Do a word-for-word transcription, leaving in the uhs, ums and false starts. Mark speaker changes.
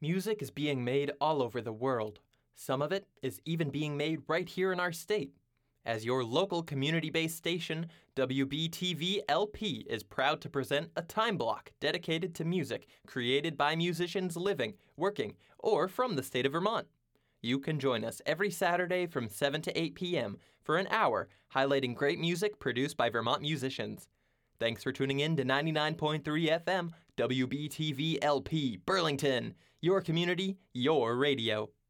Speaker 1: Music is being made all over the world. Some of it is even being made right here in our state. As your local community-based station, W B T V L P is proud to present a time block dedicated to music created by musicians living, working, or from the state of Vermont. You can join us every Saturday from seven to eight p.m. for an hour highlighting great music produced by Vermont musicians. Thanks for tuning in to ninety-nine point three F M, W B T V L P, Burlington. Your community, your radio.